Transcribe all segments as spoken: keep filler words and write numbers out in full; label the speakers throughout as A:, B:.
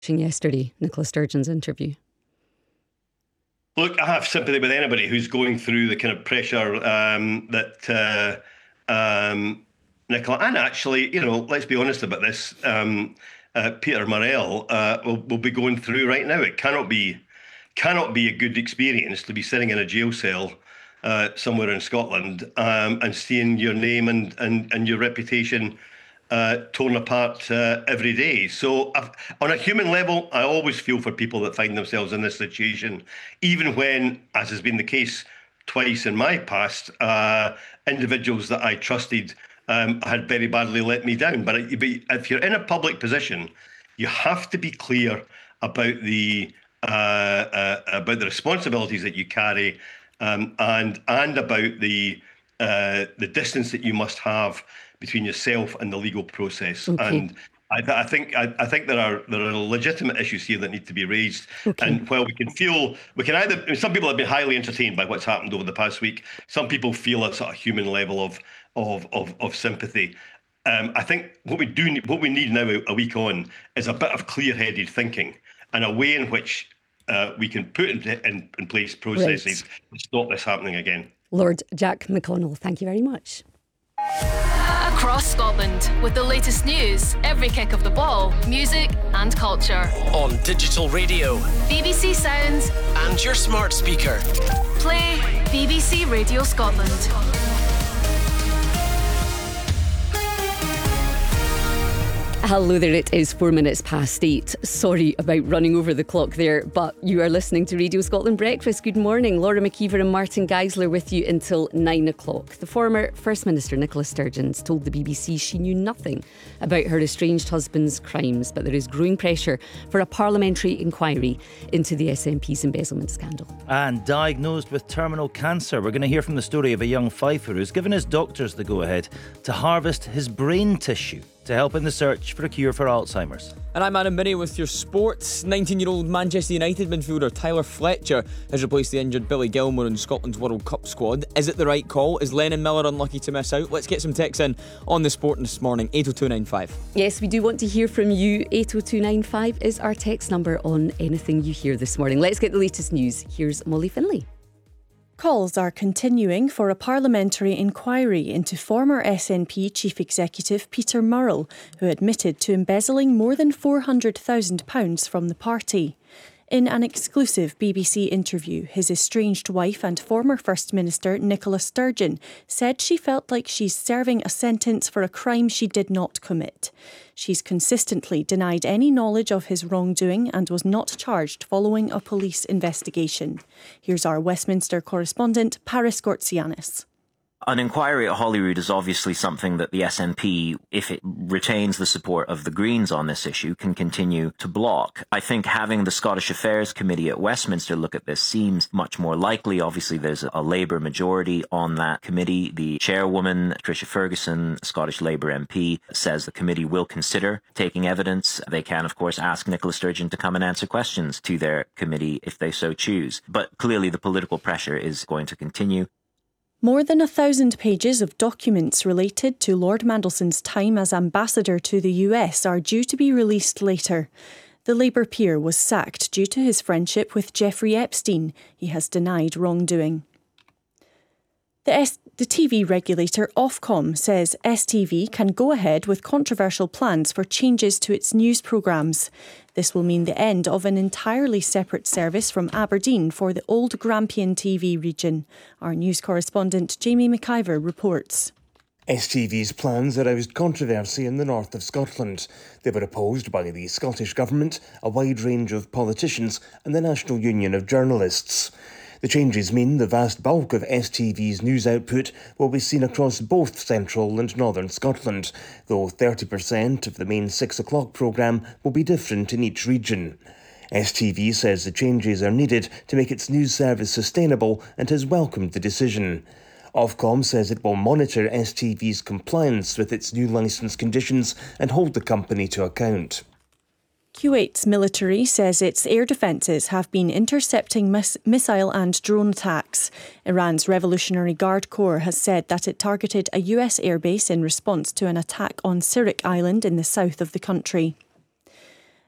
A: Yesterday, Nicola Sturgeon's interview.
B: Look, I have sympathy with anybody who's going through the kind of pressure um, that uh, um, Nicola, and actually, you know, let's be honest about this, um, uh, Peter Murrell uh, will, will be going through right now. It cannot be, cannot be a good experience to be sitting in a jail cell uh, somewhere in Scotland um, and seeing your name and, and, and your reputation Uh, torn apart uh, every day. So I've, on a human level, I always feel for people that find themselves in this situation, even when, as has been the case twice in my past, uh, individuals that I trusted um, had very badly let me down. But if you're in a public position, you have to be clear about the uh, uh, about the responsibilities that you carry um, and and about the uh, the distance that you must have between yourself and the legal process. Okay. And I, th- I think I, I think there are there are legitimate issues here that need to be raised. Okay. And while we can feel, we can either, I mean, some people have been highly entertained by what's happened over the past week. Some people feel a sort of human level of of of, of sympathy. Um, I think what we do, need, what we need now, a, a week on, is a bit of clear-headed thinking and a way in which uh, we can put in, in, in place processes right. to stop this happening again.
A: Lord Jack McConnell, thank you very much.
C: Across Scotland, with the latest news, every kick of the ball, music and culture.
D: On digital radio,
C: B B C Sounds
D: and your smart speaker.
C: Play B B C Radio Scotland.
A: Hello there, it is four minutes past eight. Sorry about running over the clock there, but you are listening to Radio Scotland Breakfast. Good morning. Laura McKeever and Martin Geisler with you until nine o'clock. The former First Minister Nicola Sturgeon told the B B C she knew nothing about her estranged husband's crimes, but there is growing pressure for a parliamentary inquiry into the S N P's embezzlement scandal.
E: And diagnosed with terminal cancer, we're going to hear from the story of a young fifer who's given his doctors the go-ahead to harvest his brain tissue to help in the search for a cure for Alzheimer's.
F: And I'm Adam Binney with your sports. nineteen-year-old Manchester United midfielder Tyler Fletcher has replaced the injured Billy Gilmour in Scotland's World Cup squad. Is it the right call? Is Lennon Miller unlucky to miss out? Let's get some texts in on the sport this morning. eight oh two nine five.
A: Yes, we do want to hear from you. eight oh two nine five is our text number on anything you hear this morning. Let's get the latest news. Here's Molly Finlay.
G: Calls are continuing for a parliamentary inquiry into former S N P Chief Executive Peter Murrell, who admitted to embezzling more than four hundred thousand pounds from the party. In an exclusive B B C interview, his estranged wife and former First Minister Nicola Sturgeon said she felt like she's serving a sentence for a crime she did not commit. She's consistently denied any knowledge of his wrongdoing and was not charged following a police investigation. Here's our Westminster correspondent, Paris Gortsianis.
H: An inquiry at Holyrood is obviously something that the S N P, if it retains the support of the Greens on this issue, can continue to block. I think having the Scottish Affairs Committee at Westminster look at this seems much more likely. Obviously, there's a Labour majority on that committee. The chairwoman, Tricia Ferguson, Scottish Labour M P, says the committee will consider taking evidence. They can, of course, ask Nicola Sturgeon to come and answer questions to their committee if they so choose. But clearly, the political pressure is going to continue.
G: More than a thousand pages of documents related to Lord Mandelson's time as ambassador to the U S are due to be released later. The Labour peer was sacked due to his friendship with Jeffrey Epstein. He has denied wrongdoing. The, S- the T V regulator Ofcom says S T V can go ahead with controversial plans for changes to its news programmes. This will mean the end of an entirely separate service from Aberdeen for the old Grampian T V region. Our news correspondent Jamie McIver reports.
I: S T V's plans aroused controversy in the north of Scotland. They were opposed by the Scottish Government, a wide range of politicians and the National Union of Journalists. The changes mean the vast bulk of S T V's news output will be seen across both central and northern Scotland, though thirty percent of the main six o'clock programme will be different in each region. S T V says the changes are needed to make its news service sustainable and has welcomed the decision. Ofcom says it will monitor S T V's compliance with its new licence conditions and hold the company to account.
G: Kuwait's military says its air defences have been intercepting miss- missile and drone attacks. Iran's Revolutionary Guard Corps has said that it targeted a U S airbase in response to an attack on Sirik Island in the south of the country.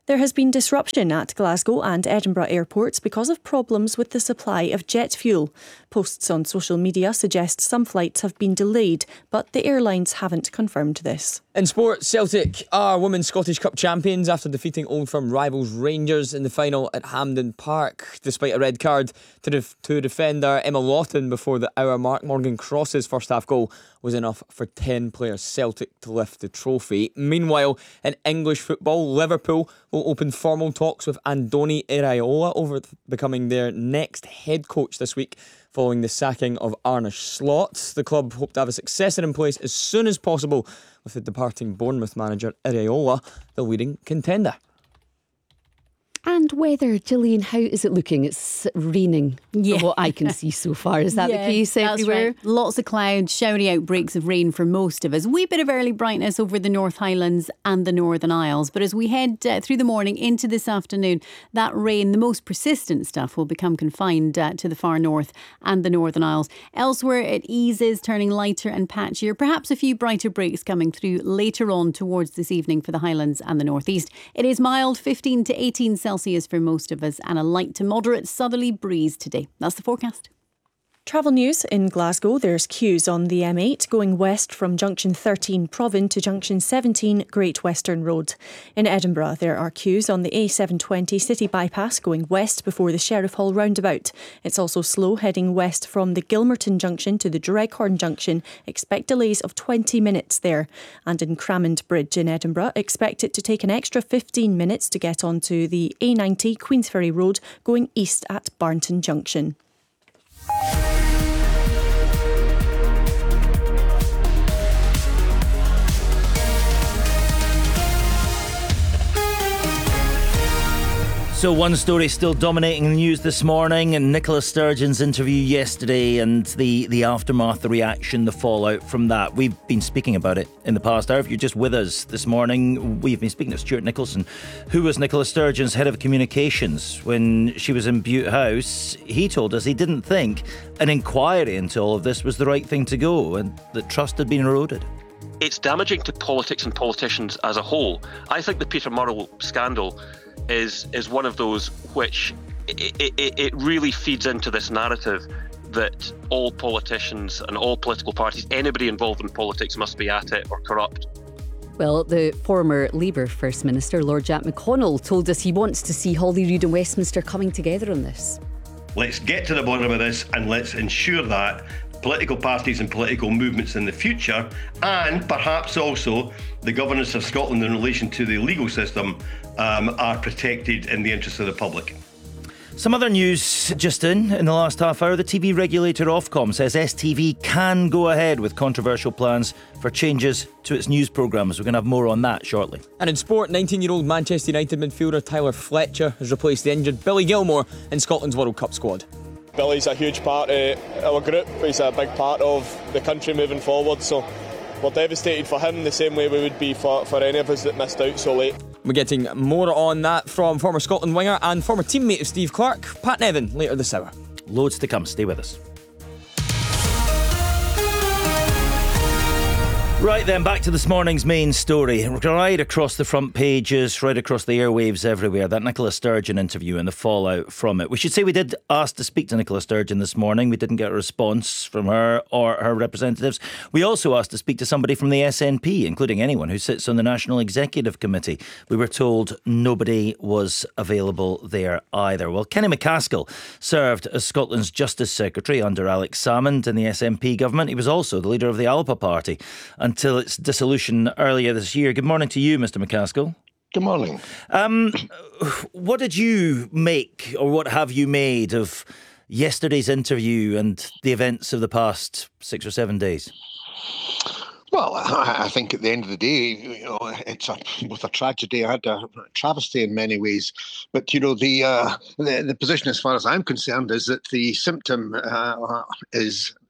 G: There has been disruption at Glasgow and Edinburgh airports because of problems with the supply of jet fuel. Posts on social media suggest some flights have been delayed, but the airlines haven't confirmed this.
F: In sport, Celtic are Women's Scottish Cup champions after defeating Old Firm rivals Rangers in the final at Hampden Park. Despite a red card to, def- to defender Emma Lawton before the hour mark, Morgan Cross's first half goal was enough for ten players Celtic to lift the trophy. Meanwhile, in English football, Liverpool will open formal talks with Andoni Iraola over becoming their next head coach this week, following the sacking of Arne Slot. The club hope to have a successor in place as soon as possible, with the departing Bournemouth manager Iraola the leading contender.
A: And weather, Gillian, how is it looking? It's raining,
J: yeah.
A: from what I can see so far. Is that
J: yeah,
A: the case everywhere?
J: Right. Lots of clouds, showery outbreaks of rain for most of us. Wee bit of early brightness over the North Highlands and the Northern Isles. But as we head uh, through the morning into this afternoon, that rain, the most persistent stuff, will become confined uh, to the far north and the Northern Isles. Elsewhere, it eases, turning lighter and patchier. Perhaps a few brighter breaks coming through later on towards this evening for the Highlands and the North East. It is mild, fifteen to eighteen Celsius for most of us, and a light to moderate southerly breeze today. That's the forecast.
G: Travel news in Glasgow. There's queues on the M eight going west from junction thirteen Provan to junction seventeen Great Western Road. In Edinburgh, there are queues on the A seven twenty City Bypass going west before the Sheriff Hall roundabout. It's also slow heading west from the Gilmerton junction to the Dreghorn junction. Expect delays of twenty minutes there. And in Cramond Bridge in Edinburgh, expect it to take an extra fifteen minutes to get onto the A ninety Queensferry Road going east at Barnton Junction.
E: So one story still dominating the news this morning, and Nicola Sturgeon's interview yesterday and the, the aftermath, the reaction, the fallout from that. We've been speaking about it in the past hour. If you're just with us this morning, we've been speaking to Stuart Nicholson, who was Nicola Sturgeon's head of communications when she was in Bute House. He told us he didn't think an inquiry into all of this was the right thing to go and that trust had been eroded.
K: It's damaging to politics and politicians as a whole. I think the Peter Murrell scandal is is one of those which it, it, it really feeds into this narrative that all politicians and all political parties, anybody involved in politics, must be at it or corrupt.
A: Well, the former Labour First Minister, Lord Jack McConnell, told us he wants to see Holyrood and Westminster coming together on this.
B: Let's get to the bottom of this and let's ensure that political parties and political movements in the future, and perhaps also the governance of Scotland in relation to the legal system, um, are protected in the interests of the public.
E: Some other news just in, in the last half hour. The T V regulator Ofcom says S T V can go ahead with controversial plans for changes to its news programmes. We're going to have more on that shortly.
F: And in sport, nineteen-year-old Manchester United midfielder Tyler Fletcher has replaced the injured Billy Gilmour in Scotland's World Cup squad.
L: Billy's a huge part of our group. He's a big part of the country moving forward, so we're devastated for him the same way we would be for, for any of us that missed out so late.
F: We're getting more on that from former Scotland winger and former teammate of Steve Clarke, Pat Nevin, later this hour.
E: Loads to come. Stay with us. Right then, back to this morning's main story. Right across the front pages, right across the airwaves everywhere, that Nicola Sturgeon interview and the fallout from it. We should say we did ask to speak to Nicola Sturgeon this morning. We didn't get a response from her or her representatives. We also asked to speak to somebody from the S N P, including anyone who sits on the National Executive Committee. We were told nobody was available there either. Well, Kenny McCaskill served as Scotland's Justice Secretary under Alex Salmond in the S N P government. He was also the leader of the Alba Party until its dissolution earlier this year. Good morning to you, Mister McCaskill.
M: Good morning.
E: Um, what did you make, or what have you made of yesterday's interview and the events of the past six or seven days?
M: Well, I think at the end of the day, you know, it's a, both a tragedy and a travesty in many ways. But, you know, the uh, the, the position as far as I'm concerned is that the symptom uh, is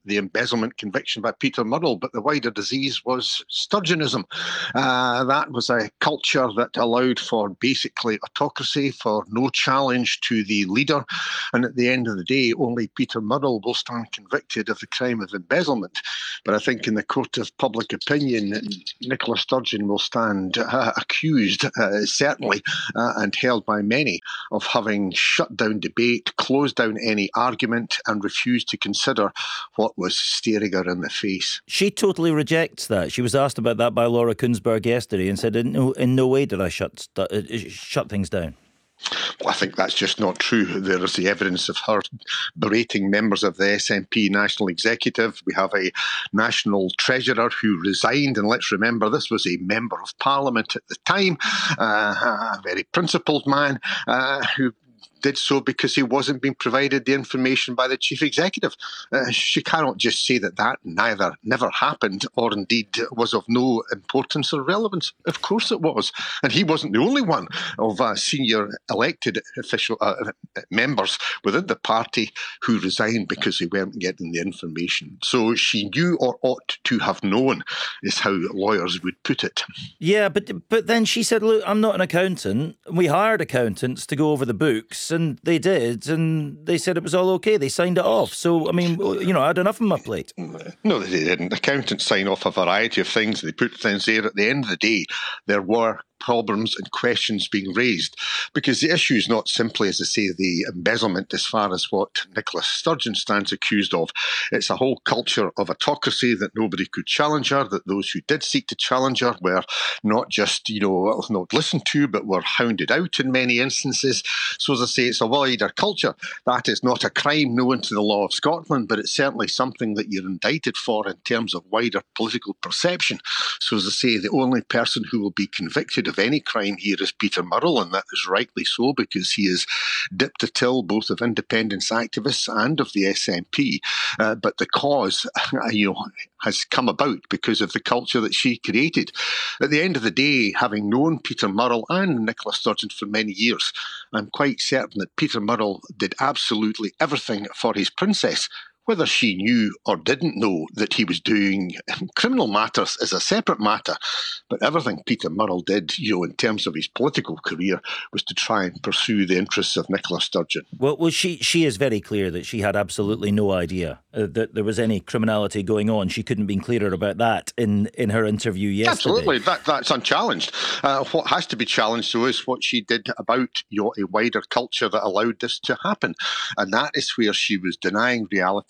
M: the embezzlement conviction by Peter Murrell, but the wider disease was Sturgeonism. Uh, that was a culture that allowed for basically autocracy, for no challenge to the leader, and at the end of the day, only Peter Murrell will stand convicted of the crime of embezzlement. But I think in the court of public opinion, Nicola Sturgeon will stand uh, accused, uh, certainly, uh, and held by many, of having shut down debate, closed down any argument, and refused to consider what was staring her in the face.
E: She totally rejects that. She was asked about that by Laura Kuenssberg yesterday and said, in no, in no way did I shut, uh, shut things down.
M: Well, I think that's just not true. There is the evidence of her berating members of the S N P National Executive. We have a National Treasurer who resigned, and let's remember this was a Member of Parliament at the time, uh, a very principled man uh, who did so because he wasn't being provided the information by the chief executive. Uh, she cannot just say that that neither never happened or indeed was of no importance or relevance. Of course it was. And he wasn't the only one of uh, senior elected official uh, members within the party who resigned because they weren't getting the information. So she knew or ought to have known is how lawyers would put it.
E: Yeah, but but then she said, look, I'm not an accountant. We hired accountants to go over the books, and they did, and they said it was all okay. They signed it off. So, I mean, you know, I had enough on my plate.
M: No, they didn't. Accountants sign off a variety of things. They put things there. At the end of the day, there were problems and questions being raised, because the issue is not simply, as I say, the embezzlement as far as what Nicola Sturgeon stands accused of. It's a whole culture of autocracy that nobody could challenge her, that those who did seek to challenge her were not just, you know, not listened to, but were hounded out in many instances. So as I say, it's a wider culture. That is not a crime known to the law of Scotland, but it's certainly something that you're indicted for in terms of wider political perception. So as I say, the only person who will be convicted of any crime here is Peter Murrell, and that is rightly so, because he has dipped the till both of independence activists and of the S N P. Uh, but the cause, you know, has come about because of the culture that she created. At the end of the day, having known Peter Murrell and Nicola Sturgeon for many years, I'm quite certain that Peter Murrell did absolutely everything for his princess. Whether she knew or didn't know that he was doing criminal matters is a separate matter, but everything Peter Murrell did, you know, in terms of his political career, was to try and pursue the interests of Nicola Sturgeon.
E: Well, well, she she is very clear that she had absolutely no idea uh, that there was any criminality going on. She couldn't have been clearer about that in, in her interview yesterday.
M: Absolutely, that, that's unchallenged. Uh, what has to be challenged, though, is what she did about, you know, a wider culture that allowed this to happen, and that is where she was denying reality,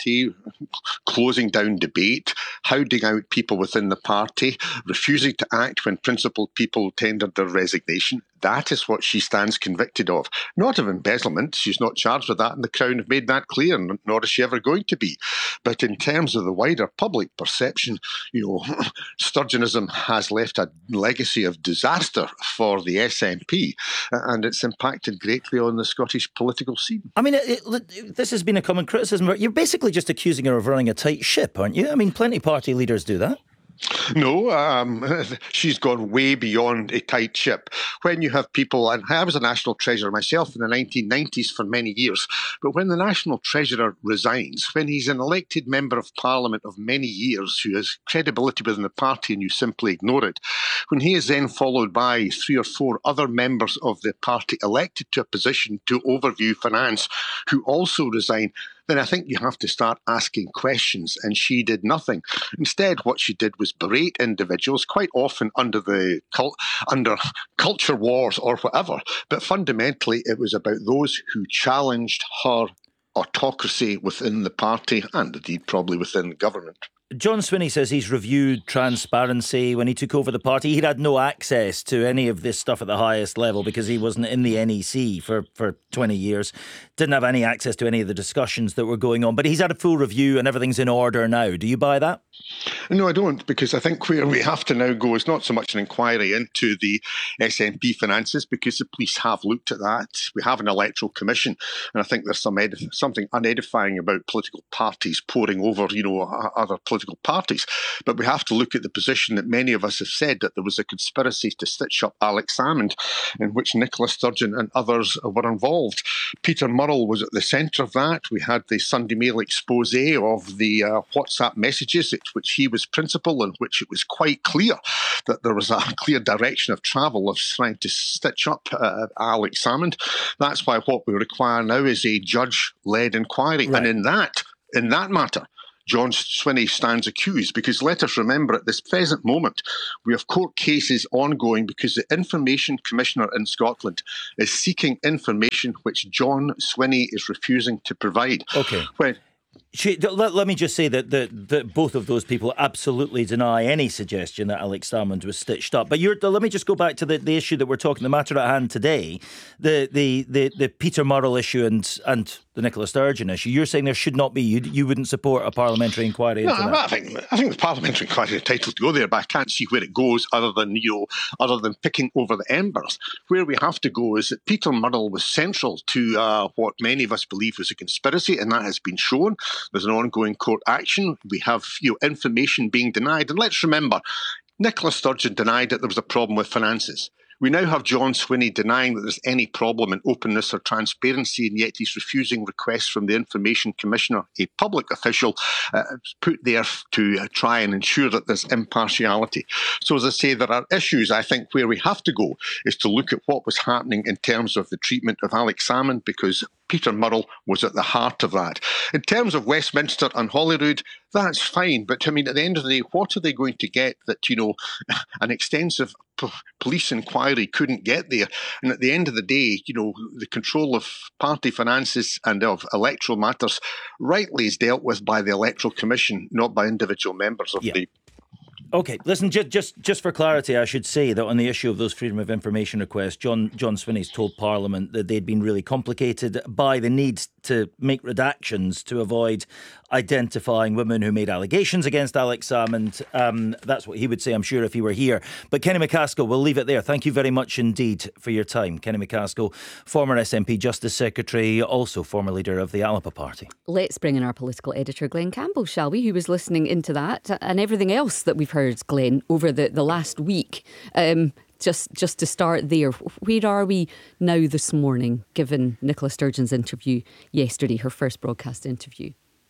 M: closing down debate, hounding out people within the party, refusing to act when principled people tendered their resignation. That is what she stands convicted of. Not of embezzlement. She's not charged with that, and the Crown have made that clear, nor is she ever going to be. But in terms of the wider public perception, you know, Sturgeonism has left a legacy of disaster for the S N P, and it's impacted greatly on the Scottish political scene.
E: I mean, it, it, this has been a common criticism. You're basically just accusing her of running a tight ship, aren't you? I mean, plenty of party leaders do that.
M: No, um, she's gone way beyond a tight ship. When you have people, and I was a National Treasurer myself in the nineteen nineties for many years, but when the National Treasurer resigns, when he's an elected Member of Parliament of many years who has credibility within the party and you simply ignore it, when he is then followed by three or four other members of the party elected to a position to overview finance who also resign, then I think you have to start asking questions, and she did nothing. Instead, what she did was berate individuals, quite often under the cult, under culture wars or whatever, but fundamentally it was about those who challenged her autocracy within the party and indeed probably within the government.
E: John Swinney says he's reviewed transparency. When he took over the party, he'd had no access to any of this stuff at the highest level because he wasn't in the N E C for, for twenty years. Didn't have any access to any of the discussions that were going on. But he's had a full review and everything's in order now. Do you buy that?
M: No, I don't, because I think where we have to now go is not so much an inquiry into the S N P finances, because the police have looked at that. We have an electoral commission, and I think there's some edif- something unedifying about political parties poring over, you know, other political political parties. But we have to look at the position that many of us have said, that there was a conspiracy to stitch up Alex Salmond, in which Nicola Sturgeon and others were involved. Peter Murrell was at the centre of that. We had the Sunday Mail expose of the uh, WhatsApp messages, which he was principal, in which it was quite clear that there was a clear direction of travel of trying to stitch up uh, Alex Salmond. That's why what we require now is a judge-led inquiry. Right. And in that, in that matter, John Swinney stands accused, because let us remember at this present moment we have court cases ongoing because the Information Commissioner in Scotland is seeking information which John Swinney is refusing to provide.
E: Okay.
M: When
E: She, let, let me just say that, that, that both of those people absolutely deny any suggestion that Alex Salmond was stitched up. But you're, let me just go back to the, the issue that we're talking, the matter at hand today, the the the, the Peter Murrell issue and and the Nicola Sturgeon issue. You're saying there should not be, you, you wouldn't support a parliamentary inquiry into
M: no,
E: that?
M: I think, I think the parliamentary inquiry is entitled to go there, but I can't see where it goes other than, you know, other than picking over the embers. Where we have to go is that Peter Murrell was central to uh, what many of us believe was a conspiracy, and that has been shown. There's an ongoing court action. We have, you know, information being denied. And let's remember, Nicola Sturgeon denied that there was a problem with finances. We now have John Swinney denying that there's any problem in openness or transparency, and yet he's refusing requests from the Information Commissioner, a public official, uh, put there to uh, try and ensure that there's impartiality. So as I say, there are issues, I think, where we have to go is to look at what was happening in terms of the treatment of Alex Salmond, because Peter Murrell was at the heart of that. In terms of Westminster and Holyrood, that's fine. But I mean, at the end of the day, what are they going to get that, you know, an extensive p- police inquiry couldn't get there? And at the end of the day, you know, the control of party finances and of electoral matters rightly is dealt with by the Electoral Commission, not by individual members of
E: yeah.
M: the...
E: OK, listen, just, just just for clarity, I should say that on the issue of those freedom of information requests, John John Swinney's told Parliament that they'd been really complicated by the need to make redactions to avoid identifying women who made allegations against Alex Salmond. Um, that's what he would say, I'm sure, if he were here. But Kenny McCaskill, we'll leave it there. Thank you very much indeed for your time. Kenny McCaskill, former S N P Justice Secretary, also former leader of the Alba Party.
A: Let's bring in our political editor, Glenn Campbell, shall we, who was listening into that and everything else that we've heard, Glenn, over the, the last week. Um, just just to start there, where are we now this morning, given Nicola Sturgeon's interview yesterday, her first broadcast interview?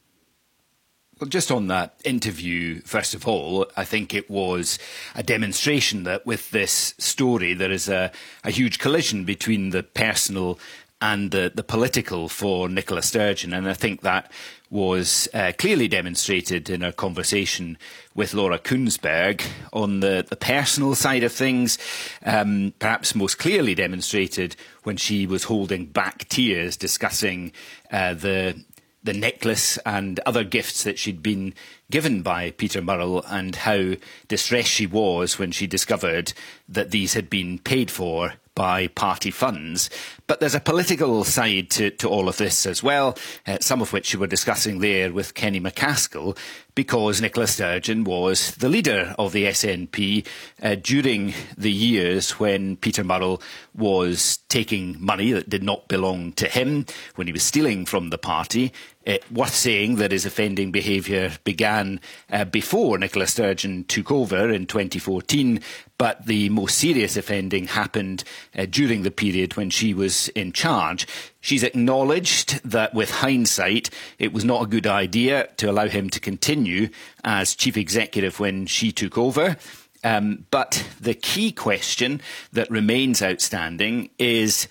N: Well, just on that interview, first of all, I think it was a demonstration that with this story there is a, a huge collision between the personal and the, the political for Nicola Sturgeon. And I think that was uh, clearly demonstrated in her conversation with Laura Kuenssberg on the, the personal side of things, um, perhaps most clearly demonstrated when she was holding back tears discussing uh, the the necklace and other gifts that she'd been given by Peter Murrell and how distressed she was when she discovered that these had been paid for by party funds. But there's a political side to, to all of this as well, uh, some of which you were discussing there with Kenny McCaskill, because Nicola Sturgeon was the leader of the S N P uh, during the years when Peter Murrell was taking money that did not belong to him, when he was stealing from the party. Uh, worth saying that his offending behaviour began uh, before Nicola Sturgeon took over in twenty fourteen, but the most serious offending happened uh, during the period when she was in charge. She's acknowledged that with hindsight, it was not a good idea to allow him to continue as chief executive when she took over. Um, but the key question that remains outstanding is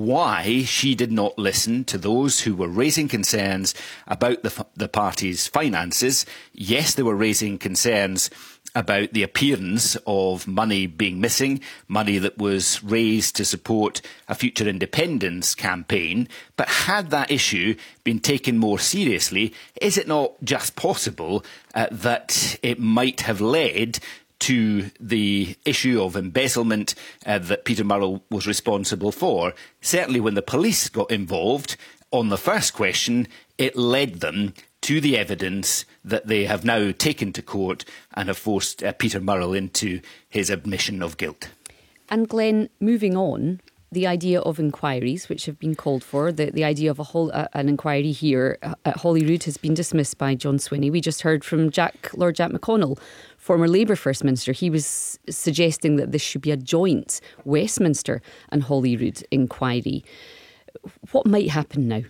N: why she did not listen to those who were raising concerns about the, the party's finances. Yes, they were raising concerns about the appearance of money being missing, money that was raised to support a future independence campaign. But had that issue been taken more seriously, is it not just possible uh, that it might have led to the issue of embezzlement uh, that Peter Murrell was responsible for? Certainly when the police got involved on the first question, it led them to the evidence that they have now taken to court and have forced uh, Peter Murrell into his admission of guilt.
A: And Glenn, moving on, the idea of inquiries, which have been called for, the, the idea of a whole uh, an inquiry here at Holyrood has been dismissed by John Swinney. We just heard from Jack Lord Jack McConnell, former Labour First Minister. He was suggesting that this should be a joint Westminster and Holyrood inquiry. What might happen now?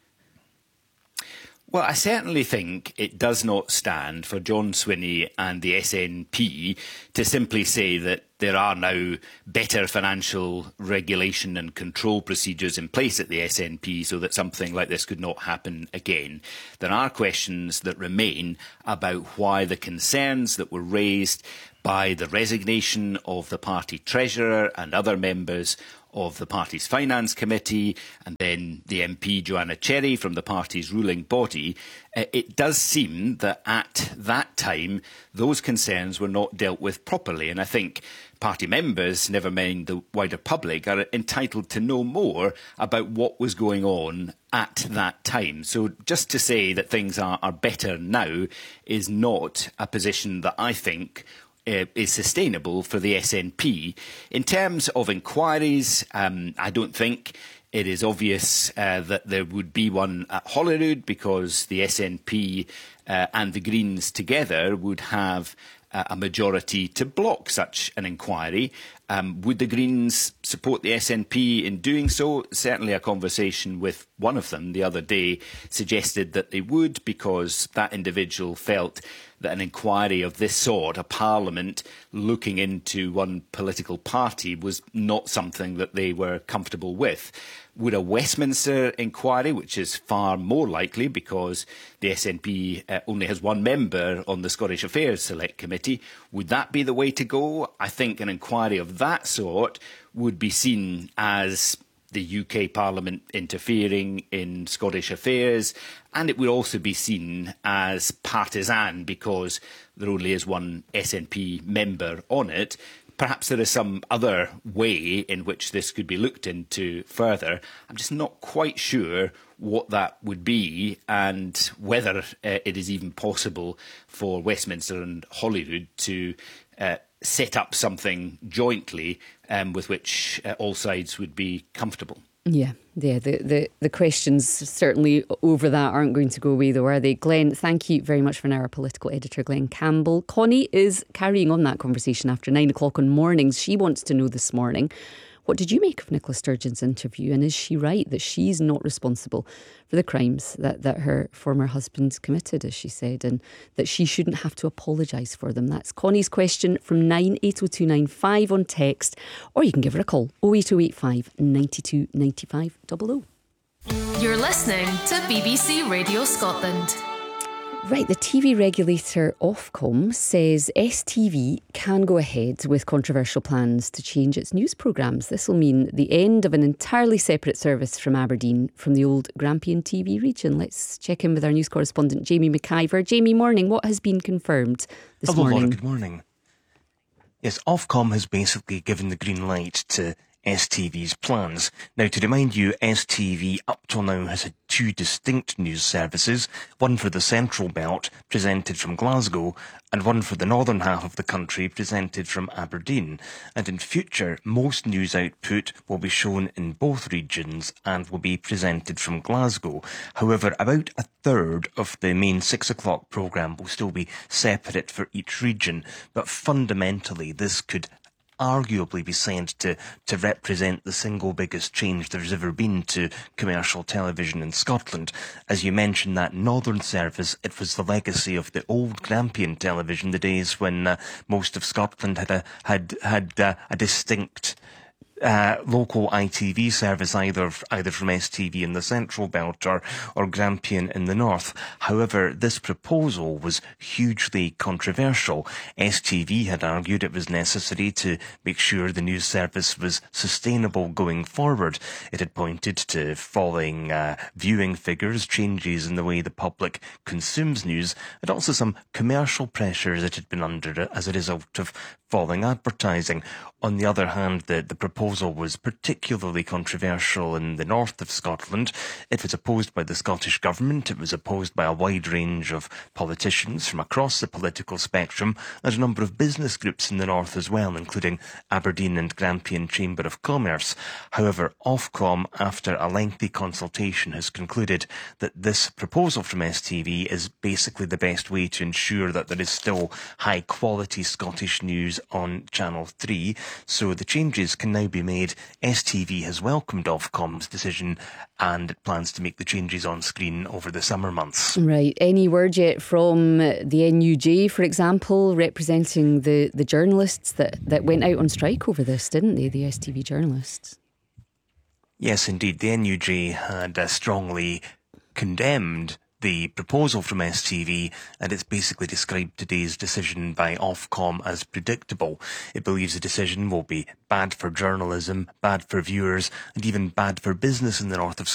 N: Well, I certainly think it does not stand for John Swinney and the S N P to simply say that there are now better financial regulation and control procedures in place at the S N P so that something like this could not happen again. There are questions that remain about why the concerns that were raised by the resignation of the party treasurer and other members of the party's finance committee, and then the M P Joanna Cherry from the party's ruling body, uh, it does seem that at that time those concerns were not dealt with properly. And I think party members, never mind the wider public, are entitled to know more about what was going on at that time. So just to say that things are, are better now is not a position that I think Uh, is sustainable for the S N P. In terms of inquiries, um, I don't think it is obvious uh, that there would be one at Holyrood, because the S N P uh, and the Greens together would have uh, a majority to block such an inquiry. Um, would the Greens support the S N P in doing so? Certainly a conversation with one of them the other day suggested that they would, because that individual felt that an inquiry of this sort, a parliament looking into one political party, was not something that they were comfortable with. Would a Westminster inquiry, which is far more likely because the S N P uh, only has one member on the Scottish Affairs Select Committee, would that be the way to go? I think an inquiry of that sort would be seen as the U K Parliament interfering in Scottish affairs, and it would also be seen as partisan because there only is one S N P member on it. Perhaps there is some other way in which this could be looked into further. I'm just not quite sure what that would be and whether uh, it is even possible for Westminster and Holyrood to uh, set up something jointly um, with which uh, all sides would be comfortable.
A: Yeah, yeah. The, the, the questions certainly over that aren't going to go away, though, are they? Glenn, thank you very much for now, our political editor, Glenn Campbell. Connie is carrying on that conversation after nine o'clock on mornings. She wants to know this morning, what did you make of Nicola Sturgeon's interview? And is she right that she's not responsible for the crimes that, that her former husband committed, as she said, and that she shouldn't have to apologise for them? That's Connie's question from nine eight oh two nine five on text, or you can give her a call, oh eight oh eight five, nine two nine five double oh.
C: You're listening to B B C Radio Scotland.
A: Right, the T V regulator Ofcom says S T V can go ahead with controversial plans to change its news programmes. This will mean the end of an entirely separate service from Aberdeen from the old Grampian T V region. Let's check in with our news correspondent Jamie McIver. Jamie, morning. What has been confirmed this
I: Hello,
A: morning?
I: Laura, good morning. Yes, Ofcom has basically given the green light to S T V's plans. Now, to remind you, S T V up till now has had two distinct news services, one for the Central Belt, presented from Glasgow, and one for the northern half of the country, presented from Aberdeen. And in future, most news output will be shown in both regions and will be presented from Glasgow. However, about a third of the main six o'clock programme will still be separate for each region, but fundamentally this could arguably be said to, to represent the single biggest change there's ever been to commercial television in Scotland. As you mentioned, that northern service, it was the legacy of the old Grampian television, the days when uh, most of Scotland had a, had, had uh, a distinct Uh, local I T V service, either either from S T V in the Central Belt or, or Grampian in the north. However, this proposal was hugely controversial. S T V had argued it was necessary to make sure the news service was sustainable going forward. It had pointed to falling uh, viewing figures, changes in the way the public consumes news, and also some commercial pressures it had been under as a result of falling advertising. On the other hand, the, the proposal was particularly controversial in the north of Scotland. It was opposed by the Scottish Government, it was opposed by a wide range of politicians from across the political spectrum, and a number of business groups in the north as well, including Aberdeen and Grampian Chamber of Commerce. However, Ofcom, after a lengthy consultation, has concluded that this proposal from S T V is basically the best way to ensure that there is still high-quality Scottish news on Channel three. So the changes can now be made. S T V has welcomed Ofcom's decision and it plans to make the changes on screen over the summer months.
A: Right. Any word yet from the N U J, for example, representing the, the journalists that, that went out on strike over this, didn't they, the S T V journalists?
I: Yes, indeed. The N U J had uh, strongly condemned the proposal from S T V, and it's basically described today's decision by Ofcom as predictable. It believes the decision will be bad for journalism, bad for viewers, and even bad for business in the north of Scotland.